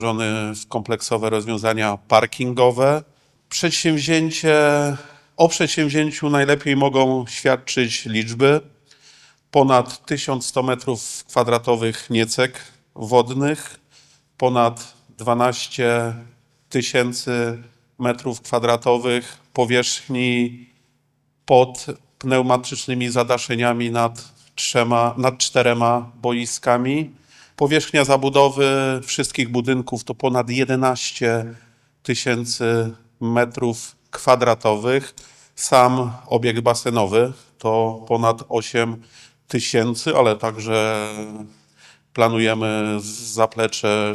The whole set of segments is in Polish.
w kompleksowe rozwiązania parkingowe. O przedsięwzięciu najlepiej mogą świadczyć liczby. Ponad 1100 m² niecek wodnych, ponad 12 000 m² powierzchni pod pneumatycznymi zadaszeniami nad 4 boiskami. Powierzchnia zabudowy wszystkich budynków to ponad 11 000 m². Sam obiekt basenowy to ponad 8 000, ale także planujemy zaplecze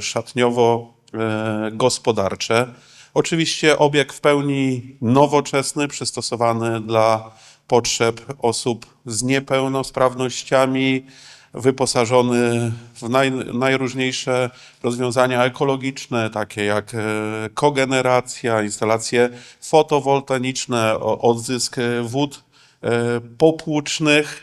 szatniowo-gospodarcze. Oczywiście obiekt w pełni nowoczesny, przystosowany dla potrzeb osób z niepełnosprawnościami, wyposażony w najróżniejsze rozwiązania ekologiczne, takie jak kogeneracja, instalacje fotowoltaiczne, odzysk wód popłucznych.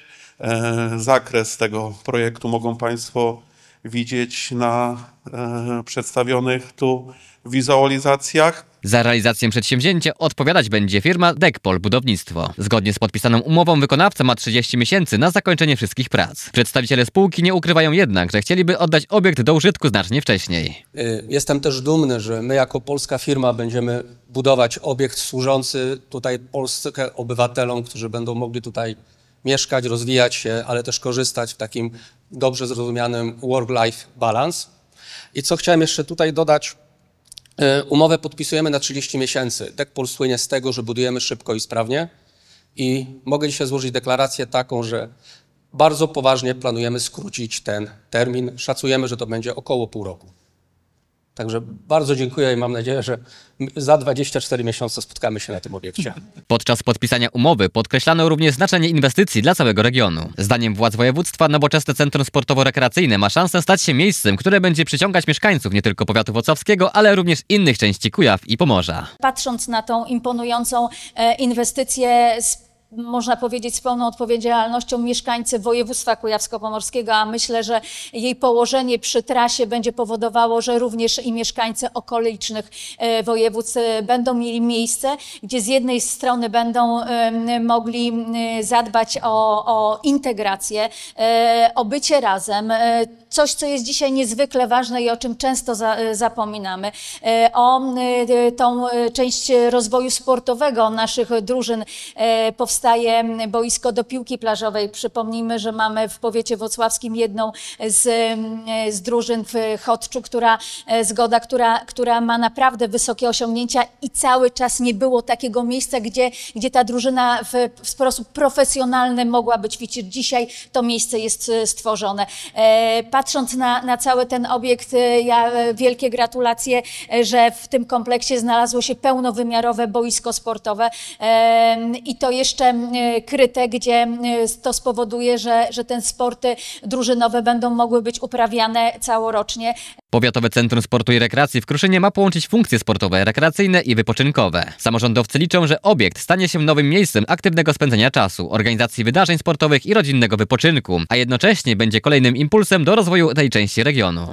Zakres tego projektu mogą Państwo widzieć na przedstawionych tu wizualizacjach. Za realizację przedsięwzięcia odpowiadać będzie firma Dekpol Budownictwo. Zgodnie z podpisaną umową wykonawca ma 30 miesięcy na zakończenie wszystkich prac. Przedstawiciele spółki nie ukrywają jednak, że chcieliby oddać obiekt do użytku znacznie wcześniej. Jestem też dumny, że my jako polska firma będziemy budować obiekt służący tutaj polskim obywatelom, którzy będą mogli tutaj mieszkać, rozwijać się, ale też korzystać w takim dobrze zrozumianym work-life balance. I co chciałem jeszcze tutaj dodać, umowę podpisujemy na 30 miesięcy. Dekpol słynie z tego, że budujemy szybko i sprawnie i mogę dzisiaj złożyć deklarację taką, że bardzo poważnie planujemy skrócić ten termin. Szacujemy, że to będzie około pół roku. Także bardzo dziękuję i mam nadzieję, że za 24 miesiące spotkamy się na tym obiekcie. Podczas podpisania umowy podkreślano również znaczenie inwestycji dla całego regionu. Zdaniem władz województwa nowoczesne centrum sportowo-rekreacyjne ma szansę stać się miejscem, które będzie przyciągać mieszkańców nie tylko powiatu włocławskiego, ale również innych części Kujaw i Pomorza. Patrząc na tą imponującą inwestycję, można powiedzieć z pełną odpowiedzialnością mieszkańcy województwa kujawsko-pomorskiego, a myślę, że jej położenie przy trasie będzie powodowało, że również i mieszkańcy okolicznych województw będą mieli miejsce, gdzie z jednej strony będą mogli zadbać o integrację, o bycie razem, coś, co jest dzisiaj niezwykle ważne i o czym często zapominamy, o tą część rozwoju sportowego naszych drużyn. Powstaje boisko do piłki plażowej. Przypomnijmy, że mamy w powiecie włocławskim jedną z drużyn w Chodczu, która ma naprawdę wysokie osiągnięcia i cały czas nie było takiego miejsca, gdzie ta drużyna w sposób profesjonalny mogłaby ćwiczyć. Dzisiaj to miejsce jest stworzone. Patrząc na cały ten obiekt, wielkie gratulacje, że w tym kompleksie znalazło się pełnowymiarowe boisko sportowe i to jeszcze kryte, gdzie to spowoduje, że te sporty drużynowe będą mogły być uprawiane całorocznie. Powiatowe Centrum Sportu i Rekreacji w Kruszynie ma połączyć funkcje sportowe, rekreacyjne i wypoczynkowe. Samorządowcy liczą, że obiekt stanie się nowym miejscem aktywnego spędzania czasu, organizacji wydarzeń sportowych i rodzinnego wypoczynku, a jednocześnie będzie kolejnym impulsem do rozwoju tej części regionu.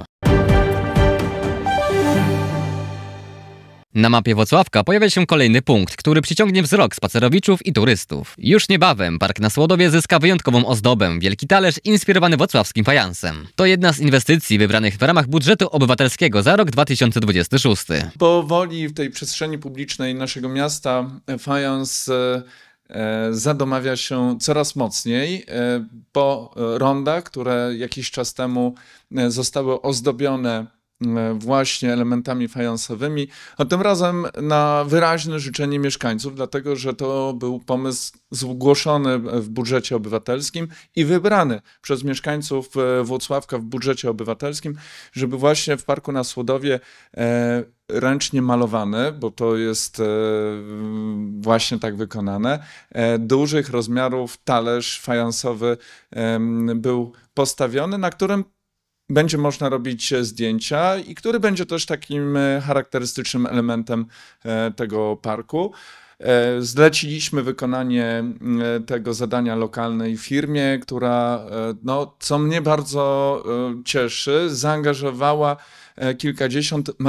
Na mapie Włocławka pojawia się kolejny punkt, który przyciągnie wzrok spacerowiczów i turystów. Już niebawem park na Słodowie zyska wyjątkową ozdobę, wielki talerz inspirowany włocławskim fajansem. To jedna z inwestycji wybranych w ramach budżetu obywatelskiego za rok 2026. Powoli w tej przestrzeni publicznej naszego miasta fajans zadomawia się coraz mocniej, po rondach, które jakiś czas temu zostały ozdobione właśnie elementami fajansowymi, a tym razem na wyraźne życzenie mieszkańców, dlatego że to był pomysł zgłoszony w budżecie obywatelskim i wybrany przez mieszkańców Włocławka w budżecie obywatelskim, żeby właśnie w Parku na Słodowie ręcznie malowany, bo to jest właśnie tak wykonane, dużych rozmiarów talerz fajansowy był postawiony, na którym będzie można robić zdjęcia i który będzie też takim charakterystycznym elementem tego parku. Zleciliśmy wykonanie tego zadania lokalnej firmie, która, no, co mnie bardzo cieszy, zaangażowała kilkadziesiąt.